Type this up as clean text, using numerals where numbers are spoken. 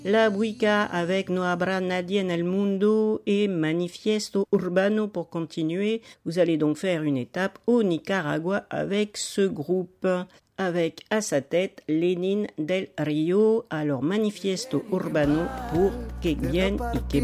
La Buica avec No habrá nadie en el mundo et Manifiesto Urbano pour continuer. Vous allez donc faire une étape au Nicaragua avec ce groupe, avec à sa tête Lenin del Rio. Alors Manifiesto Urbano pour que bien y que